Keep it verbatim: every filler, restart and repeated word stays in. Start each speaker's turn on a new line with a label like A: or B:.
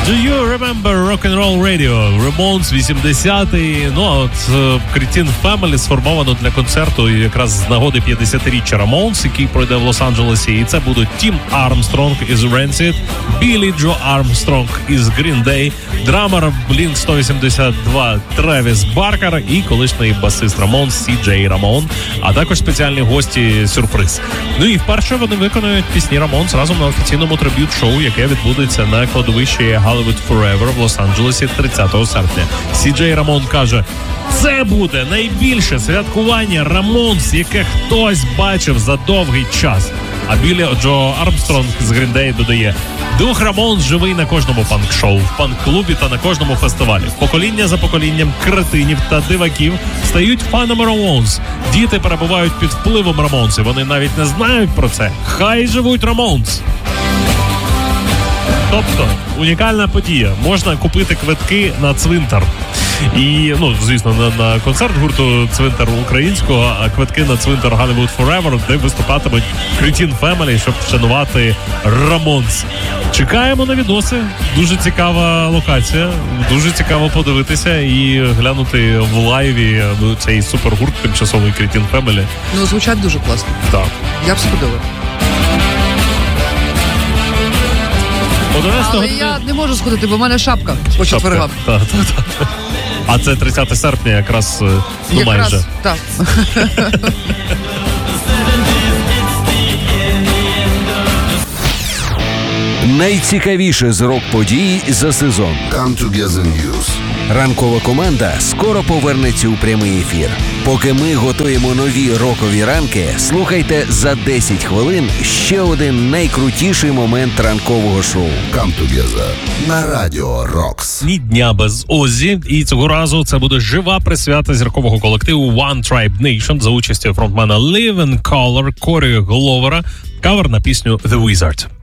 A: Do you remember Rock'n'Roll Radio? Ramones, вісімдесятий. Ну, а от Cretin Family сформовано для концерту якраз з нагоди п'ятдесятиріччя Ramones, який пройде в Лос-Анджелесі. І це будуть Тім Армстронг із Rancid, Біллі Джо Армстронг із Green Day, драмер Блінк сто вісімдесят два Тревіс Баркер і колишній басист Ramones Сі Джей Рамон, а також спеціальні гості сюрприз. Ну і вперше вони виконують пісні Ramones разом на офіційному триб'ют-шоу, яке відбудеться на кладовищі Hollywood Forever в Лос-Анджелесі тридцятого серпня. Сі Джей Рамон каже: це буде найбільше святкування Ramones, яке хтось бачив за довгий час. А Біллі Джо Армстронг з Green Day додає: дух Ramones живий на кожному панк-шоу, в панк-клубі та на кожному фестивалі. Покоління за поколінням кретинів та диваків стають фанами Ramones. Діти перебувають під впливом Ramones, і вони навіть не знають про це. Хай живуть Ramones! Тобто, унікальна подія. Можна купити квитки на цвинтар. І, ну, звісно, на, на концерт гурту «Цвинтар українського», а квитки на цвинтар Hollywood Forever, де виступатимуть Cretin Family, щоб вшанувати Ramones. Чекаємо на відоси. Дуже цікава локація. Дуже цікаво подивитися і глянути в лайві цей супергурт тимчасовий Cretin Family.
B: Ну, звучать дуже класно.
A: Так.
B: Я б сходила. Але я не можу сходити, бо в мене шапка по четвергам.
A: Так, так, так. А це тридцятого серпня якраз, ну,
B: якраз,
A: майже.
B: Так.
C: Найцікавіше з рок-подій за сезон.
D: Come Together News.
C: Ранкова команда скоро повернеться у прямий ефір. Поки ми готуємо нові рокові ранки, слухайте за десять хвилин ще один найкрутіший момент ранкового шоу.
D: Come Together на Радіо Рокс.
A: Ні дня без Оззі. І цього разу це буде жива присвята зіркового колективу One Tribe Nation за участю фронтмена Live in Color Корі Гловера. Кавер на пісню The Wizard.